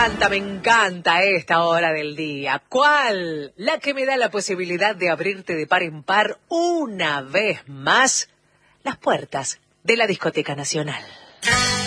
me encanta esta hora del día. ¿Cuál? La que me da la posibilidad de abrirte de par en par una vez más las puertas de la Discoteca Nacional.